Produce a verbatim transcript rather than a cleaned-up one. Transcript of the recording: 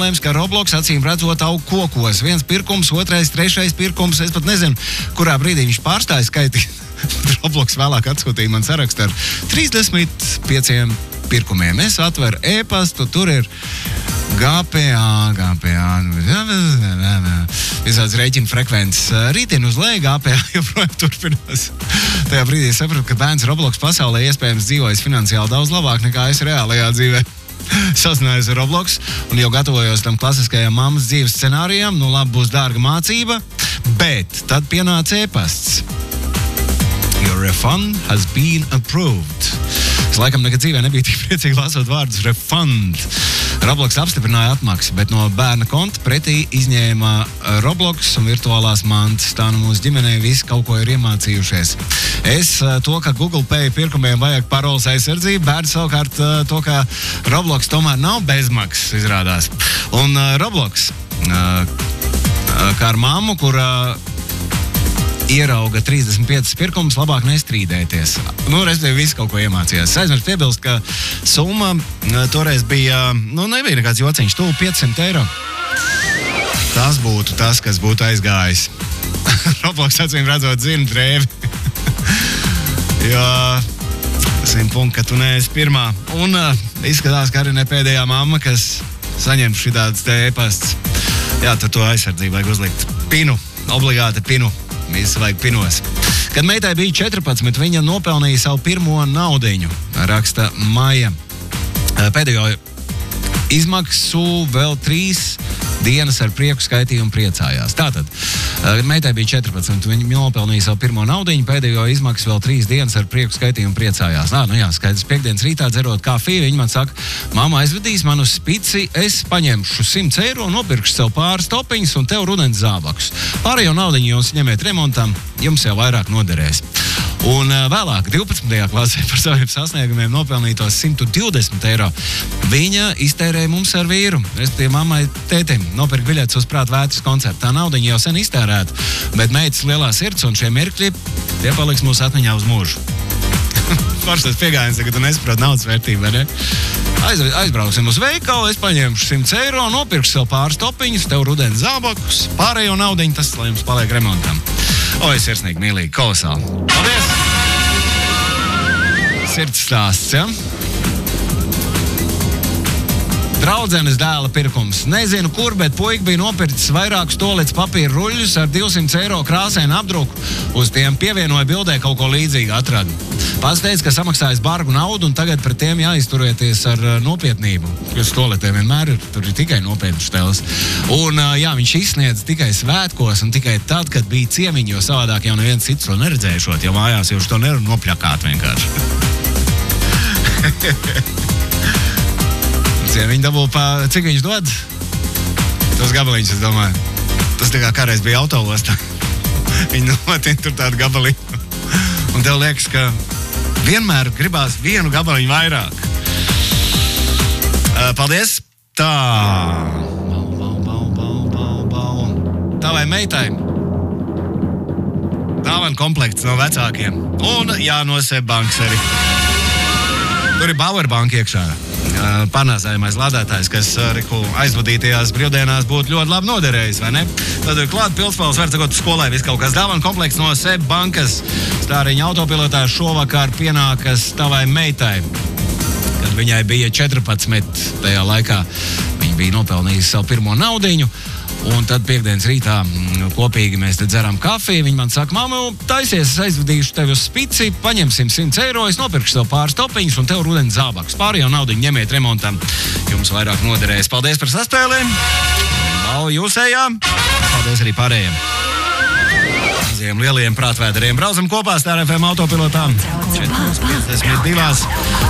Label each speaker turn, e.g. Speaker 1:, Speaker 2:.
Speaker 1: apmeklējums, ka Roblox acīm redzot aug kokos. Viens pirkums, otrais, trešais pirkums. Es pat nezinu, kurā brīdī viņš pārstāja skaitīt. Roblox vēlāk atsūtīja man sarakstu ar trīsdesmit pieciem pirkumiem. Es atveru e-pastu, tur ir G P A, G P A, visāds rēķina frekvences. Rītdien uz leju G P A joprojām turpinās. Tajā brīdī es sapratu, ka bērns Roblox pasaulē iespējams dzīvojas finansiāli daudz labāk nekā es reālajā dzīvē. Sazinājos ar Roblox un jau gatavojos tam klasiskajam mammas dzīves scenārijam. Nu labi, būs dārga mācība, bet tad pienāca e-pasts. Your refund has been approved. Es laikam nekad dzīvē nebija tik priecīgi lasot vārdus refund. Roblox apstiprināja atmaksu, bet no bērna konta pretī izņēma Roblox un virtuālās mantas. Tā nu mūsu ģimenei visi kaut ko ir iemācījušies. Es to, ka Google Pay pirkumiem vajag paroles aizsardzību, bērni savukārt to, ka Roblox tomēr nav bezmaksas, izrādās. Un Roblox, kā ar mammu, kur ierauga trīsdesmit piecus pirkumus, labāk nestrīdēties. Nu, respektīvi, visi kaut ko iemācījās. Es aizmirstu piebilst, ka summa toreiz bija, nu, nebija nekāds jociņš, tuvu piecsimt eiro. Tas būtu tas, kas būtu aizgājis. Roblox acīm redzot zina drēvi. Jo, simt punkti, ka tu neesi pirmā. Un uh, izskatās, ka arī ne pēdējā mamma, kas saņem šitādas te e-pasts. Jā, tad to aizsardzību vajag uzlikt. Pinu, obligāti pinu. Viss vajag pinos. Kad meitai bija četrpadsmit, viņa nopelnīja savu pirmo naudiņu, raksta Maija. Pēdējo izmaksu vēl trīs dienas ar prieku skaitīja un priecājās. Tātad, meitai bija četrpadsmit, viņa nopelnīja savu pirmo naudiņu, pēdējo izmaksu vēl trīs dienas ar prieku skaitīja un priecājās. Nā, nu jā, skaidrs, piekdienas rītā dzerot kafiju, viņa man saka, mamma aizvedīs manu spici, es paņemšu simt eiro, nopirkšu sev pāris topiņus un tev rudens zābakus. Pārējo naudiņu jūs ņemiet remontam, jums jau vairāk noderēs. Un uh, vēlāk, divpadsmitajā klasē par saviem sasniegumiem nopelnītos simt divdesmit eiro. Viņa iztērēja mums ar vīru, respektīvi mammai tētim, nopirka biļetes uz Prāta vētras koncertu. Tā naudiņa jau sen iztērēta, bet meitas lielā sirds un šie mirkļi, tie paliks mūsu atmiņā uz mūžu. Foršais piegājiens, ka tu nesaproti naudas vērtību, vai ne? Aiz, aizbrauksim uz veikalu, es paņemšu simt eiro, nopirkšu sev pāris topiņus, tev rudens zābakus, pārējo naudiņu, tas, lai jums paliek remontam. O, es sirsnīgi mīlīgi, kolosāli. Paldies! Sirds stāsts, ja? Draudzenes dēla pirkums. Nezinu kur, bet puika bija nopircis vairākus tolets papīra ruļļus ar divsimt eiro krāsainu apdruku. Uz tiem pievienoja bildē kaut ko līdzīgu atradu. Pats teica, ka samaksājis bargu naudu un tagad pret tiem jāizturēties ar nopietnību. Uz toletēm vienmēr ir, tur ir tikai nopietnas stēles. Un jā, viņš izsniedz tikai svētkos un tikai tad, kad bija ciemiņi, jo savādāk jau neviens cits to neredzēšot, jo mājās jau to nevar nopļakāt vienkārši. Viņi dabū pa, cik viņš dod? Tos gabaliņus, es domāju. Tas tā kā kādreiz bija autoostā. Viņi notiek tur tādu gabaliņu. Un tev liekas, ka vienmēr gribās vienu gabaliņu vairāk. Uh, paldies! Tā. Bau, bau, bau, bau, bau, bau. Tavai meitai. Dāvana komplekts no vecākiem. Un jā, no Seibankas arī. Tur ir Bauerbanka iekšā. Pārnāsājumais lādētājs, kas Riku aizvadītajās brīvdienās būtu ļoti labi noderējis, vai ne? Tad ir klāt Pilspēles, var sakot, skolai viss kaut kas dāvana komplekts no Seibankas. Stāriņa autopilotā šovakar pienākas tavai meitai. Kad viņai bija četrpadsmit tajā laikā, viņa bija nopelnījusi savu pirmo naudiņu. Un tad piekdienas rītā kopīgi mēs te dzeram kafiju. Viņa man saka, mammu, taisies, es aizvadīšu tevi uz spici, paņemsim simt eiro, es nopirkšu tev pāris topiņus un tev rudens zābakus. Pārējo naudiņu ņemiet remontam, jums vairāk noderēs. Paldies par saspēlēm. Balu jūsējām. Paldies arī pārējiem. Maziem lielajiem prātvēderiem. Braucam kopā Star F M autopilotām. četri piecdesmit divi